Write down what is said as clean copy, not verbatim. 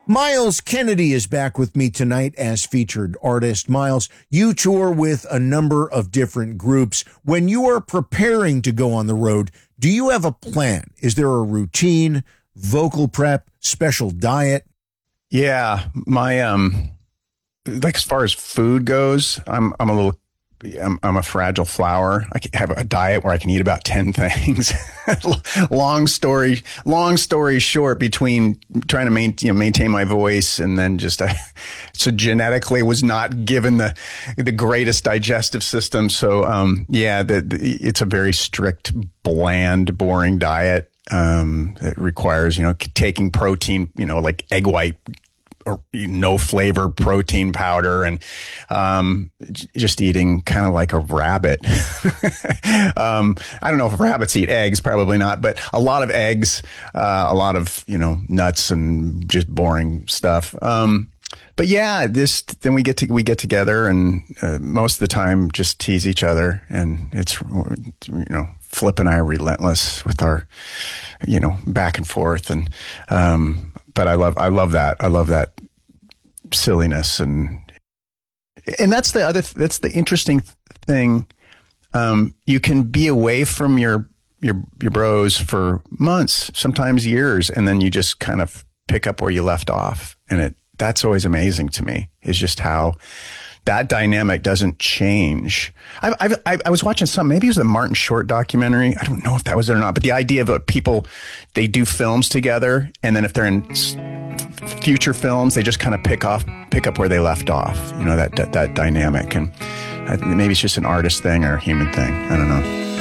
Miles Kennedy is back with me tonight as featured artist. Miles, you tour with a number of different groups. When you are preparing to go on the road, do you have a plan? Is there a routine, vocal prep, special diet? Yeah, my like as far as food goes, I'm a fragile flower. I have a diet where I can eat about 10 things. long story short, between trying to maintain my voice and then just so genetically was not given the greatest digestive system. So it's a very strict, bland, boring diet. It requires taking protein, like egg white, or no flavor protein powder, and just eating kind of like a rabbit. I don't know if rabbits eat eggs, probably not, but a lot of eggs, a lot of nuts and just boring stuff. But yeah, then we get together, and most of the time just tease each other, and it's Flip and I are relentless with our back and forth, and but I love that. I love that silliness, and that's the interesting thing. You can be away from your bros for months, sometimes years, and then you just kind of pick up where you left off, and that's always amazing to me, is just how that dynamic doesn't change. I was watching maybe it was the Martin Short documentary. I don't know if that was it or not, but the idea of people, they do films together, and then if they're in future films, they just kind of pick up where they left off. That dynamic, and maybe it's just an artist thing or a human thing. I don't know.